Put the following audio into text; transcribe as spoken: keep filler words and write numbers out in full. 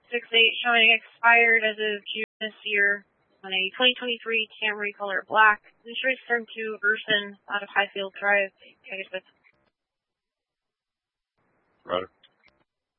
six eight showing expired as of June this year on a twenty twenty-three Camry color black. Insurance term two Urson out of Highfield Drive, Pegasus. Roger.